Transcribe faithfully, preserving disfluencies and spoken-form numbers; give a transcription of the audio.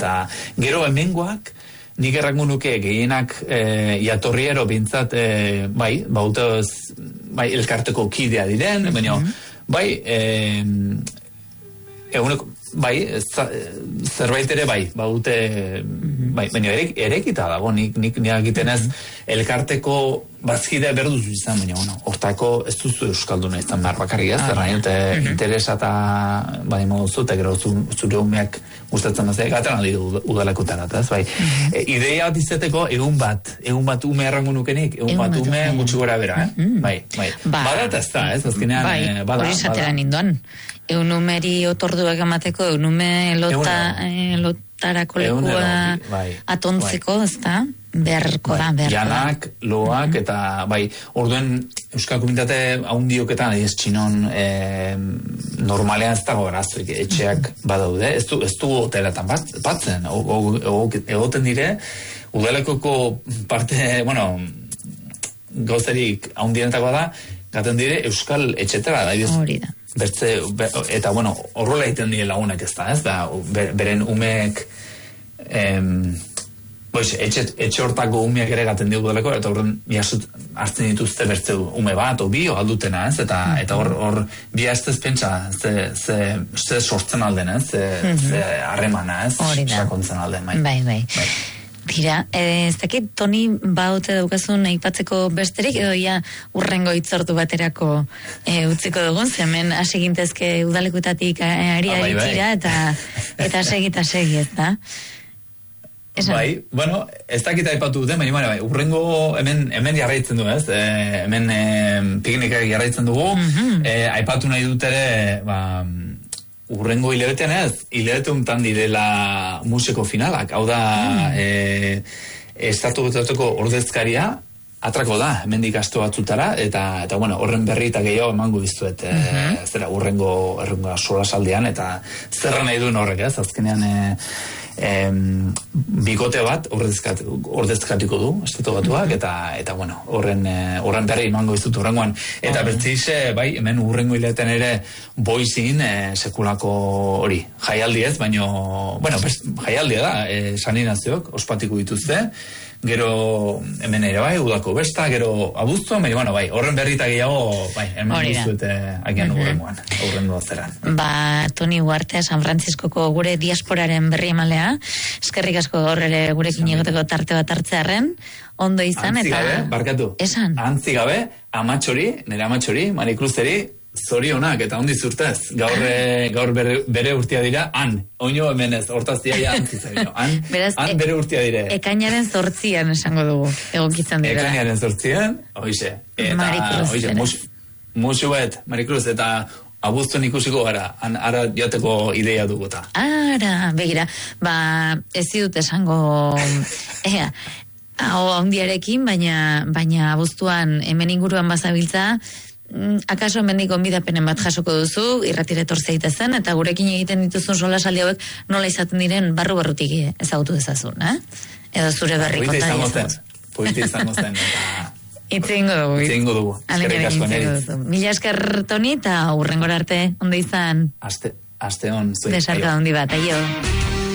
eta gero hemengoak, nik errango nuke gehienak e, jatorriero bintzat, e, bai, bautaz, bai, elkarteko kidea diren, mm-hmm. baina, bai, e, eguneko, bai, zerbait ere bai, baute, bai, baina erek, erekita dago, nik, nik nik egiten ez, elkarteko bazkidea berduzu izan, baina, bueno, hortako ez duzu euskalduna izan behar bakarrik ez, ah, errain, eta interesa eta, bai, moduzu, eta gero zure umeak gustatzen bazea, gaten aldi udalekutara, ez, bai. E, ideia bat izeteko, egun bat, egun bat ume errango nukenik, egun bat ume gutxi gora bera, eh? Bai, bai. Bada eta ez da, ez, azkenean, bai, bada. Hori zatera ninduan. Egun umeri otorduak emateko, egun ume lota, eh, lotarako lekua bai, atontzeko, bai. Ez da? Beharko da, bai, beharko janak, loak, mm-hmm. eta, bai, orduen Euskal Komunitate haundioketan, ez txinon, e, normalean ez dago arazoik, etxeak badaude, ez du, ez du hotelatan bat, batzen, egoten dire, udalekoko parte, bueno, gauzerik haundienetako da, gaten dire, Euskal etxetara, da, hori da. Bertze, eta, bueno, horrola egiten dire lagunak ez da, ez da, beren umeek, em, Boiz, etxe, etxe hortako umeak ere gaten dugu daleko, eta horren jasut hartzen dituzte bertze ume bat, o bi, o aldutena, ez? Eta, mm-hmm. eta hor, hor bi hastez pentsa, ze, ze, ze sortzen alden, ez? Ze, mm-hmm. ze harremana, ez? Sakontzen alden, bai. Bai, bai. bai. Tira, ez dakit, Toni, baute daukazun aipateko besterik, edo ja urrengo hitzordu baterako e, utziko dugun, hemen hasi gintezke udalekutatik ari ah, bai, tira, eta, eta segi eta segi, ez da? Esan. Bai, bueno, ez dakita aipatu duten, baina bai, urrengo hemen, hemen jarraitzen du, ez? E, hemen e, piknikak jarraitzen dugu, mm-hmm. e, aipatu nahi dut ere, ba, urrengo hilabetean ez, hilabete untan direla musiko finalak, hau da, mm. e, estatu betatuko ordezkaria, atrako da, hemendik asto batzutara, eta, eta bueno, horren berri eta gehiago emango dizuet, mm-hmm. e, zera, urrengo, urrengo solasaldean, eta zerra nahi duen horrek, ez? Azkenean, e, Em, bikote bat ordezkatiko du estatu batuak eta, eta bueno, horren horren berri emango izut urrengoan eta bertzize, bai, hemen urrengo hiletan ere boizin e, sekulako hori, jaialdi ez baino, bueno, best, jaialdia da e, saninazioak ospatiko dituzte gero hemen ere bai, udako besta, gero abuztua, baina, bueno, bai, horren berri eta gehiago, bai, eman duzuete agian mm-hmm. urrengoan, urrengo zeran. Ba, Toni Uarte, San Frantziskoko gure diasporaren berri emalea, eskerrik asko horrele gurekin egoteko tarte bat hartzearen, ondo izan, Antzi eta... Antzigabe, barkatu, esan. Antzigabe, amatxori, nire amatxori, Marikruzeri, zorionak eta ondi zurtez. Gaur, gaur bere, bere urtia dira, han. Oino hemen ez, hortaz diaia antzizaino. Han, Beraz, han bere urtia dire. Ekainaren zortzian esango dugu, egokitzen dira. Ekainaren zortzian, oize. Marikruz. Oize, mus, musu bet, Marikruz, eta abuztuen ikusiko gara, han, ara jateko ideia duguta. Ara, begira, ba, ez dut esango... Ea, hau handiarekin, baina, baina abuztuan hemen inguruan bazabiltza, akaso hemendik gonbidapenen bat jasoko duzu, irratira etortzeite zen, eta gurekin egiten dituzun solasaldi hauek nola izaten diren barru-barrutik ezagutu dezazun, eh? Edo zure berri konta dizazun. Poite izango zen, eta... Itzingo dugu. Itzingo dugu. Eskerrik asko neri. Mila esker, Toni, eta hurrengora arte, ondo izan. Aste, aste on. Desarka handi bat, aio.